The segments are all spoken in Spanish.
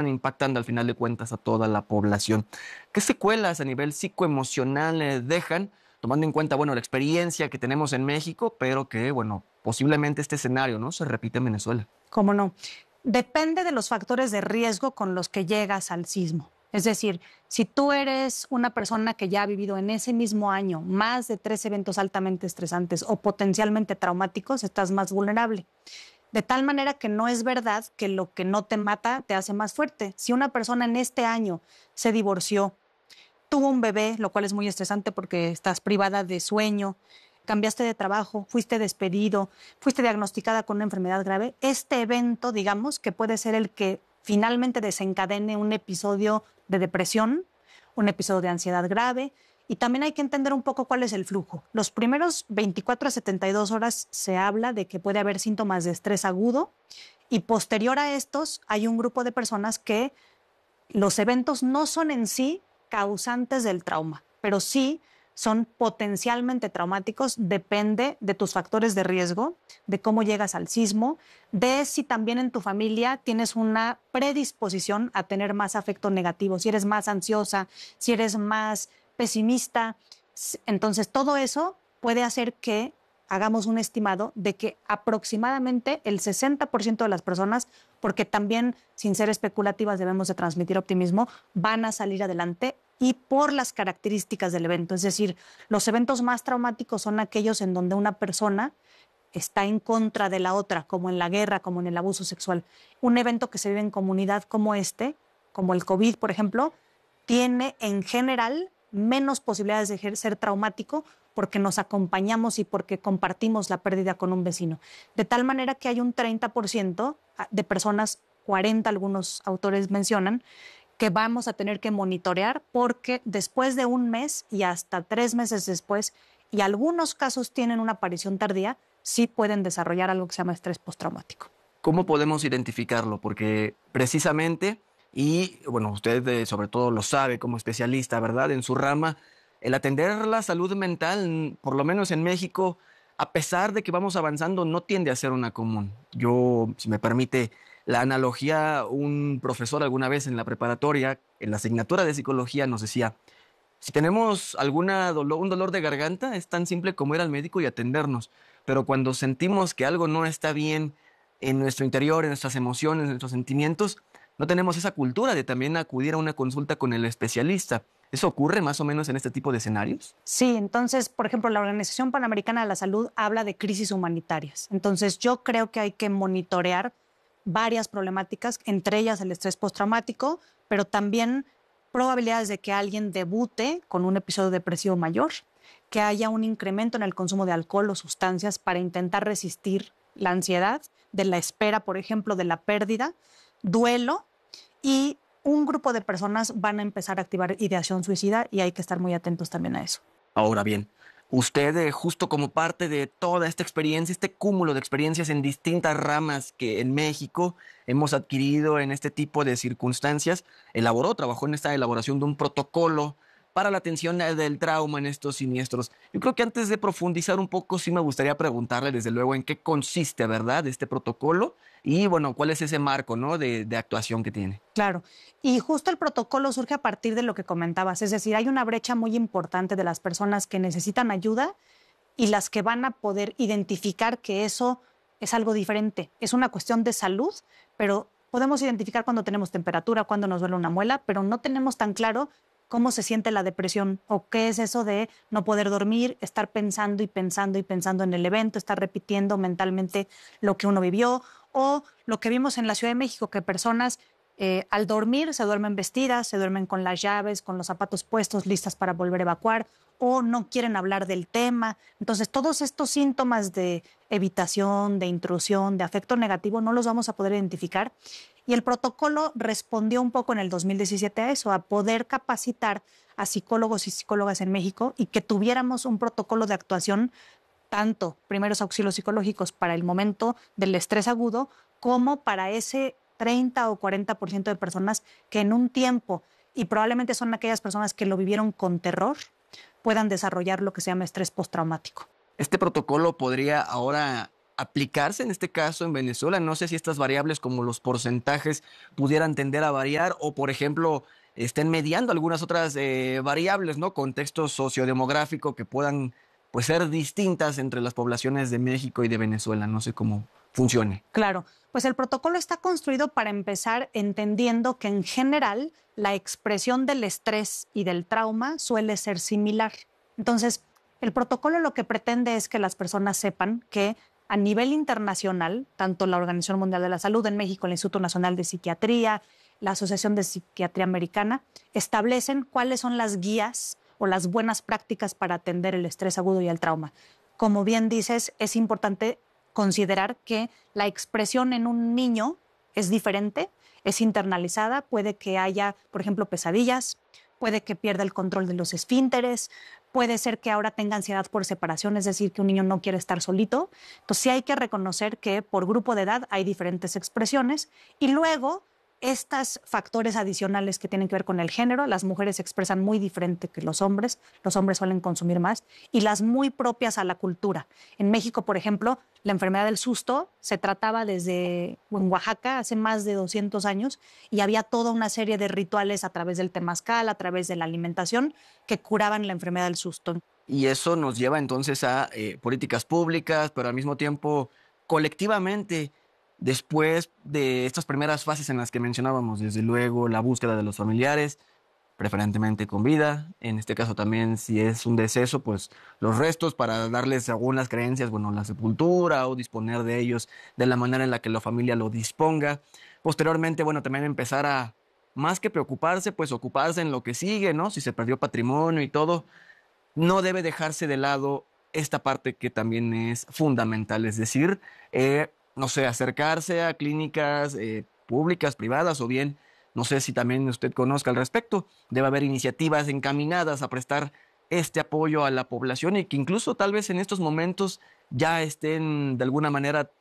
impactando al final de cuentas a toda la población. ¿Qué secuelas a nivel psicoemocional dejan, tomando en cuenta, bueno, la experiencia que tenemos en México, pero que, bueno, posiblemente este escenario, ¿no?, se repite en Venezuela? ¿Cómo no? Depende de los factores de riesgo con los que llegas al sismo. Es decir, si tú eres una persona que ya ha vivido en ese mismo año más de 3 eventos altamente estresantes o potencialmente traumáticos, estás más vulnerable. De tal manera que no es verdad que lo que no te mata te hace más fuerte. Si una persona en este año se divorció, tuvo un bebé, lo cual es muy estresante porque estás privada de sueño, cambiaste de trabajo, fuiste despedido, fuiste diagnosticada con una enfermedad grave, este evento, digamos, que puede ser el que finalmente desencadene un episodio de depresión, un episodio de ansiedad grave, y también hay que entender un poco cuál es el flujo. Los primeros 24 a 72 horas se habla de que puede haber síntomas de estrés agudo, y posterior a estos hay un grupo de personas que los eventos no son en sí causantes del trauma, pero sí son potencialmente traumáticos, depende de tus factores de riesgo, de cómo llegas al sismo, de si también en tu familia tienes una predisposición a tener más afecto negativo, si eres más ansiosa, si eres más pesimista. Entonces, todo eso puede hacer que hagamos un estimado de que aproximadamente el 60% de las personas, porque también, sin ser especulativas, debemos de transmitir optimismo, van a salir adelante y por las características del evento. Es decir, los eventos más traumáticos son aquellos en donde una persona está en contra de la otra, como en la guerra, como en el abuso sexual. Un evento que se vive en comunidad como este, como el COVID, por ejemplo, tiene en general menos posibilidades de ser traumático porque nos acompañamos y porque compartimos la pérdida con un vecino. De tal manera que hay un 30% de personas, 40 algunos autores mencionan, que vamos a tener que monitorear porque después de un mes y hasta 3 meses después, y algunos casos tienen una aparición tardía, sí pueden desarrollar algo que se llama estrés postraumático. ¿Cómo podemos identificarlo? Porque precisamente, y bueno, usted sobre todo lo sabe como especialista, ¿verdad?, en su rama, el atender la salud mental, por lo menos en México, a pesar de que vamos avanzando, no tiende a ser una común. Yo, si me permite la analogía, un profesor alguna vez en la preparatoria, en la asignatura de psicología, nos decía: si tenemos un dolor de garganta, es tan simple como ir al médico y atendernos. Pero cuando sentimos que algo no está bien en nuestro interior, en nuestras emociones, en nuestros sentimientos, no tenemos esa cultura de también acudir a una consulta con el especialista. ¿Eso ocurre más o menos en este tipo de escenarios? Sí, entonces, por ejemplo, la Organización Panamericana de la Salud habla de crisis humanitarias. Entonces, yo creo que hay que monitorear varias problemáticas, entre ellas el estrés postraumático, pero también probabilidades de que alguien debute con un episodio depresivo mayor, que haya un incremento en el consumo de alcohol o sustancias para intentar resistir la ansiedad, de la espera, por ejemplo, de la pérdida, duelo, y un grupo de personas van a empezar a activar ideación suicida y hay que estar muy atentos también a eso. Ahora bien, usted, justo como parte de toda esta experiencia, este cúmulo de experiencias en distintas ramas que en México hemos adquirido en este tipo de circunstancias, trabajó en esta elaboración de un protocolo para la atención del trauma en estos siniestros. Yo creo que antes de profundizar un poco, sí me gustaría preguntarle, desde luego, en qué consiste, ¿verdad?, este protocolo y, bueno, cuál es ese marco, ¿no?, de actuación que tiene. Claro, y justo el protocolo surge a partir de lo que comentabas, es decir, hay una brecha muy importante de las personas que necesitan ayuda y las que van a poder identificar que eso es algo diferente. Es una cuestión de salud, pero podemos identificar cuando tenemos temperatura, cuando nos duele una muela, pero no tenemos tan claro cómo se siente la depresión o qué es eso de no poder dormir, estar pensando y pensando y pensando en el evento, estar repitiendo mentalmente lo que uno vivió, o lo que vimos en la Ciudad de México, que personas al dormir se duermen vestidas, se duermen con las llaves, con los zapatos puestos, listas para volver a evacuar, o no quieren hablar del tema. Entonces, todos estos síntomas de evitación, de intrusión, de afecto negativo, no los vamos a poder identificar. Y el protocolo respondió un poco en el 2017 a eso, a poder capacitar a psicólogos y psicólogas en México y que tuviéramos un protocolo de actuación, tanto primeros auxilios psicológicos para el momento del estrés agudo, como para ese 30 o 40% de personas que en un tiempo, y probablemente son aquellas personas que lo vivieron con terror, puedan desarrollar lo que se llama estrés postraumático. Este protocolo podría ahora aplicarse en este caso en Venezuela? No sé si estas variables como los porcentajes pudieran tender a variar o, por ejemplo, estén mediando algunas otras variables, ¿no? Contexto sociodemográfico que puedan pues ser distintas entre las poblaciones de México y de Venezuela. No sé cómo funcione. Claro, pues el protocolo está construido para empezar entendiendo que en general la expresión del estrés y del trauma suele ser similar. Entonces, el protocolo lo que pretende es que las personas sepan que a nivel internacional, tanto la Organización Mundial de la Salud en México, el Instituto Nacional de Psiquiatría, la Asociación de Psiquiatría Americana, establecen cuáles son las guías o las buenas prácticas para atender el estrés agudo y el trauma. Como bien dices, es importante considerar que la expresión en un niño es diferente, es internalizada, puede que haya, por ejemplo, pesadillas, puede que pierda el control de los esfínteres, puede ser que ahora tenga ansiedad por separación, es decir, que un niño no quiere estar solito. Entonces sí hay que reconocer que por grupo de edad hay diferentes expresiones y luego estos factores adicionales que tienen que ver con el género, las mujeres se expresan muy diferente que los hombres suelen consumir más, y las muy propias a la cultura. En México, por ejemplo, la enfermedad del susto se trataba desde en Oaxaca hace más de 200 años y había toda una serie de rituales a través del temazcal, a través de la alimentación, que curaban la enfermedad del susto. Y eso nos lleva entonces a políticas públicas, pero al mismo tiempo colectivamente. Después de estas primeras fases en las que mencionábamos, desde luego la búsqueda de los familiares, preferentemente con vida, en este caso también si es un deceso, pues los restos para darles según las creencias, bueno, la sepultura o disponer de ellos de la manera en la que la familia lo disponga. Posteriormente, bueno, también empezar a, más que preocuparse, pues ocuparse en lo que sigue, ¿no? Si se perdió patrimonio y todo, no debe dejarse de lado esta parte que también es fundamental, es decir, no sé, acercarse a clínicas públicas, privadas o bien, no sé si también usted conozca al respecto, debe haber iniciativas encaminadas a prestar este apoyo a la población y que incluso tal vez en estos momentos ya estén de alguna manera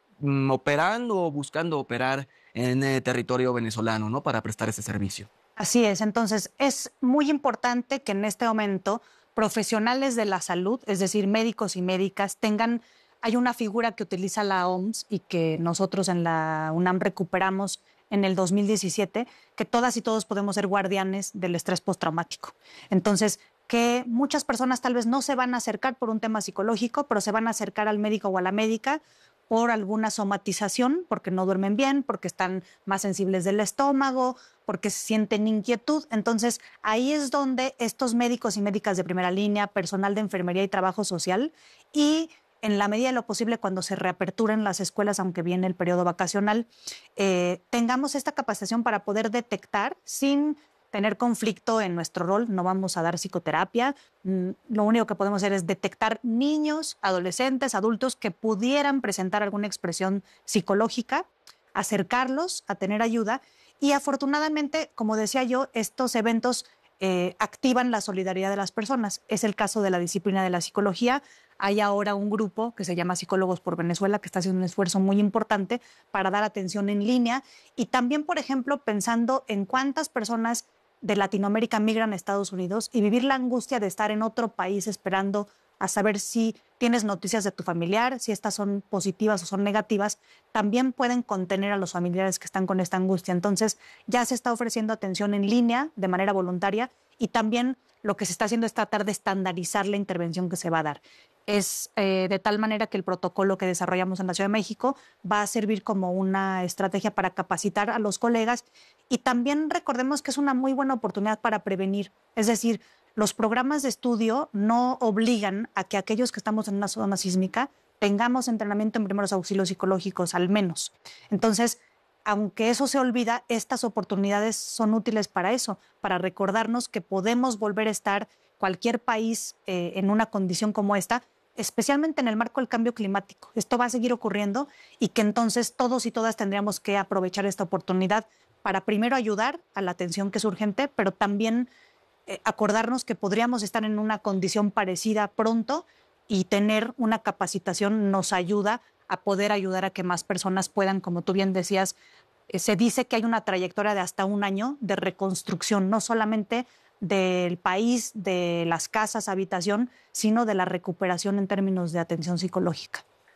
operando o buscando operar en territorio venezolano, ¿no? Para prestar ese servicio. Así es, entonces es muy importante que en este momento profesionales de la salud, es decir, médicos y médicas, hay una figura que utiliza la OMS y que nosotros en la UNAM recuperamos en el 2017, que todas y todos podemos ser guardianes del estrés postraumático. Entonces, que muchas personas tal vez no se van a acercar por un tema psicológico, pero se van a acercar al médico o a la médica por alguna somatización, porque no duermen bien, porque están más sensibles del estómago, porque sienten inquietud. Entonces, ahí es donde estos médicos y médicas de primera línea, personal de enfermería y trabajo social, y en la medida de lo posible, cuando se reaperturen las escuelas, aunque viene el periodo vacacional, tengamos esta capacitación para poder detectar sin tener conflicto en nuestro rol. No vamos a dar psicoterapia. Lo único que podemos hacer es detectar niños, adolescentes, adultos que pudieran presentar alguna expresión psicológica, acercarlos a tener ayuda. Y afortunadamente, como decía yo, estos eventos activan la solidaridad de las personas. Es el caso de la disciplina de la psicología. Hay ahora un grupo que se llama Psicólogos por Venezuela que está haciendo un esfuerzo muy importante para dar atención en línea y también, por ejemplo, pensando en cuántas personas de Latinoamérica migran a Estados Unidos y vivir la angustia de estar en otro país esperando a saber si tienes noticias de tu familiar, si estas son positivas o son negativas, también pueden contener a los familiares que están con esta angustia. Entonces, ya se está ofreciendo atención en línea de manera voluntaria y también lo que se está haciendo es tratar de estandarizar la intervención que se va a dar. Es de tal manera que el protocolo que desarrollamos en la Ciudad de México va a servir como una estrategia para capacitar a los colegas y también recordemos que es una muy buena oportunidad para prevenir. Es decir, los programas de estudio no obligan a que aquellos que estamos en una zona sísmica tengamos entrenamiento en primeros auxilios psicológicos al menos. Entonces, aunque eso se olvida, estas oportunidades son útiles para eso, para recordarnos que podemos volver a estar cualquier país en una condición como esta, especialmente en el marco del cambio climático. Esto va a seguir ocurriendo y que entonces todos y todas tendríamos que aprovechar esta oportunidad para primero ayudar a la atención que es urgente, pero también acordarnos que podríamos estar en una condición parecida pronto y tener una capacitación nos ayuda a poder ayudar a que más personas puedan, como tú bien decías, se dice que hay una trayectoria de hasta un año de reconstrucción, no solamente del país, de las casas, habitación, sino de la recuperación en términos de atención psicológica.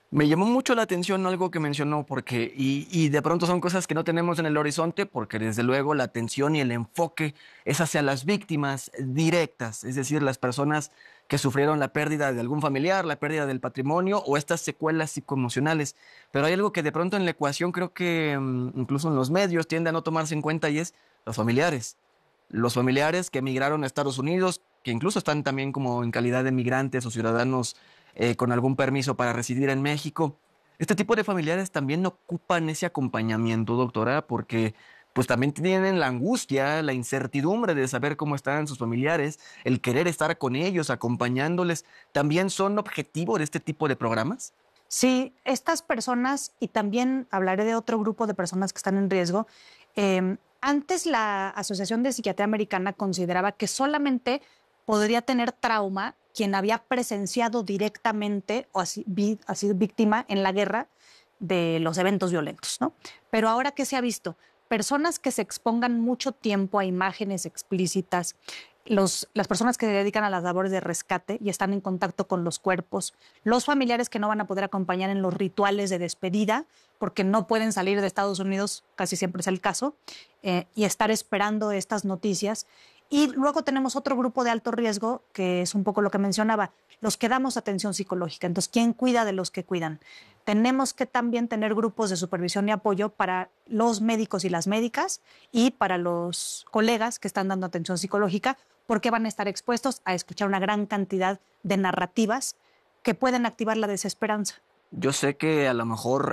Me llamó mucho la atención algo que mencionó, porque, y de pronto son cosas que no tenemos en el horizonte, porque desde luego la atención y el enfoque es hacia las víctimas directas, es decir, las personas que sufrieron la pérdida de algún familiar, la pérdida del patrimonio o estas secuelas psicoemocionales. Pero hay algo que de pronto en la ecuación creo que incluso en los medios tiende a no tomarse en cuenta y es los familiares. Los familiares que emigraron a Estados Unidos, que incluso están también como en calidad de migrantes o ciudadanos con algún permiso para residir en México. Este tipo de familiares también ocupan ese acompañamiento, doctora, porque pues también tienen la angustia, la incertidumbre de saber cómo están sus familiares, el querer estar con ellos, acompañándoles. ¿También son objetivo de este tipo de programas? Sí, estas personas, y también hablaré de otro grupo de personas que están en riesgo, antes la Asociación de Psiquiatría Americana consideraba que solamente podría tener trauma quien había presenciado directamente o ha sido víctima en la guerra de los eventos violentos, ¿no? Pero ahora, ¿qué se ha visto? Personas que se expongan mucho tiempo a imágenes explícitas, las personas que se dedican a las labores de rescate y están en contacto con los cuerpos, los familiares que no van a poder acompañar en los rituales de despedida porque no pueden salir de Estados Unidos, casi siempre es el caso, y estar esperando estas noticias. Y luego tenemos otro grupo de alto riesgo, que es un poco lo que mencionaba, los que damos atención psicológica. Entonces, ¿quién cuida de los que cuidan? Tenemos que también tener grupos de supervisión y apoyo para los médicos y las médicas y para los colegas que están dando atención psicológica, porque van a estar expuestos a escuchar una gran cantidad de narrativas que pueden activar la desesperanza. Yo sé que a lo mejor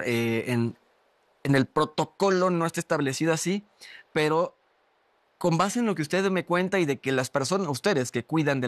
en el protocolo no está establecido así, pero con base en lo que usted me cuenta y de que las personas, ustedes que cuidan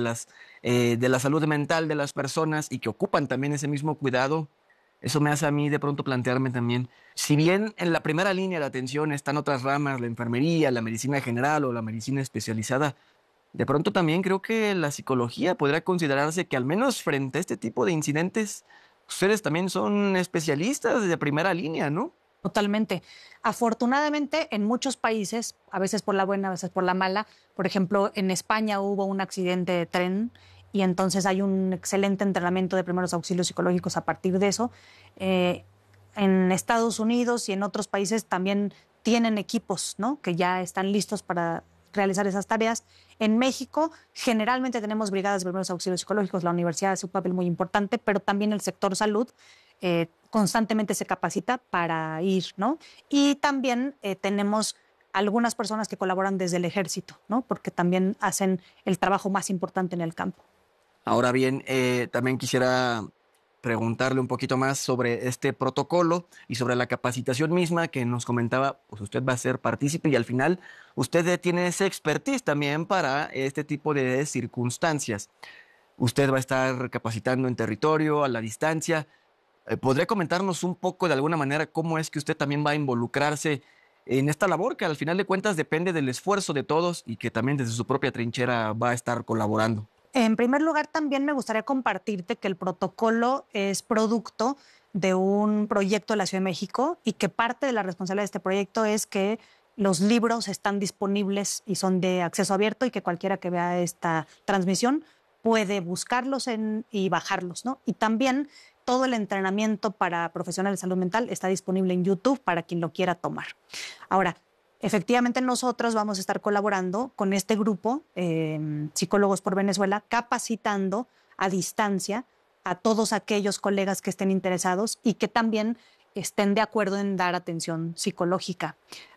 de la salud mental de las personas y que ocupan también ese mismo cuidado, eso me hace a mí de pronto plantearme también, si bien en la primera línea de atención están otras ramas, la enfermería, la medicina general o la medicina especializada, de pronto también creo que la psicología podría considerarse que al menos frente a este tipo de incidentes, ustedes también son especialistas de primera línea, ¿no? Totalmente. Afortunadamente, en muchos países, a veces por la buena, a veces por la mala, por ejemplo, en España hubo un accidente de tren y entonces hay un excelente entrenamiento de primeros auxilios psicológicos a partir de eso. Eh, en Estados Unidos y en otros países también tienen equipos, ¿no?, que ya están listos para realizar esas tareas. En México, generalmente tenemos brigadas de primeros auxilios psicológicos, la universidad hace un papel muy importante, pero también el sector salud constantemente se capacita para ir, ¿no? Y también tenemos algunas personas que colaboran desde el ejército, ¿no? Porque también hacen el trabajo más importante en el campo. Ahora bien, también quisiera preguntarle un poquito más sobre este protocolo y sobre la capacitación misma que nos comentaba, pues usted va a ser partícipe y al final usted tiene ese expertise también para este tipo de circunstancias. Usted va a estar capacitando en territorio, a la distancia. ¿Podría comentarnos un poco de alguna manera cómo es que usted también va a involucrarse en esta labor que al final de cuentas depende del esfuerzo de todos y que también desde su propia trinchera va a estar colaborando? En primer lugar, también me gustaría compartirte que el protocolo es producto de un proyecto de la Ciudad de México y que parte de la responsabilidad de este proyecto es que los libros están disponibles y son de acceso abierto y que cualquiera que vea esta transmisión puede buscarlos y bajarlos, ¿no? Y también todo el entrenamiento para profesionales de salud mental está disponible en YouTube para quien lo quiera tomar. Ahora, efectivamente, nosotros vamos a estar colaborando con este grupo, Psicólogos por Venezuela, capacitando a distancia a todos aquellos colegas que estén interesados y que también estén de acuerdo en dar atención psicológica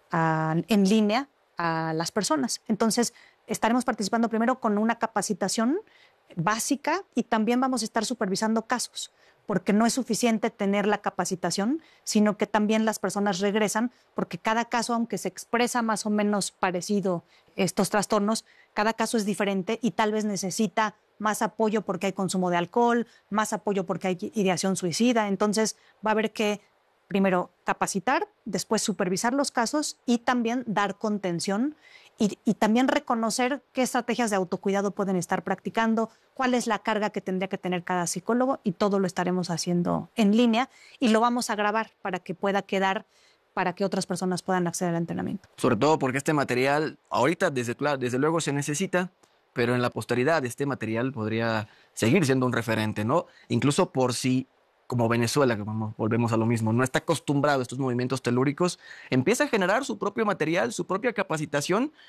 en línea a las personas. Entonces, estaremos participando primero con una capacitación básica y también vamos a estar supervisando casos, porque no es suficiente tener la capacitación, sino que también las personas regresan, porque cada caso, aunque se expresa más o menos parecido estos trastornos, cada caso es diferente y tal vez necesita más apoyo porque hay consumo de alcohol, más apoyo porque hay ideación suicida. Entonces va a haber que primero capacitar, después supervisar los casos y también dar contención y también reconocer qué estrategias de autocuidado pueden estar practicando, cuál es la carga que tendría que tener cada psicólogo y todo lo estaremos haciendo en línea y lo vamos a grabar para que pueda quedar para que otras personas puedan acceder al entrenamiento. Sobre todo porque este material ahorita desde luego se necesita, pero en la posteridad este material podría seguir siendo un referente, ¿no? Incluso por si como Venezuela, que volvemos a lo mismo, no está acostumbrado a estos movimientos telúricos, empieza a generar su propio material, su propia capacitación